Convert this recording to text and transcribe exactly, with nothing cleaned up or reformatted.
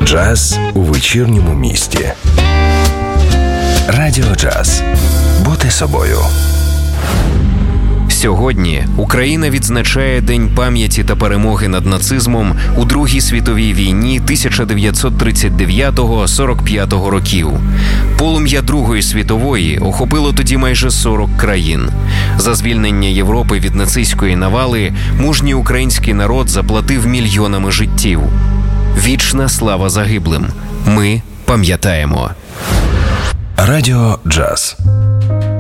Джаз у вечірньому місті. Радіо Джаз. Бути собою. Сьогодні Україна відзначає День пам'яті та перемоги над нацизмом у Другій світовій війні тисяча дев'ятсот тридцять дев'ятого - сорок п'ятого років. Полум'я Другої світової охопило тоді майже сорок країн. За звільнення Європи від нацистської навали мужній український народ заплатив мільйонами життів. Вічна слава загиблим. Ми пам'ятаємо. Радіо Джаз.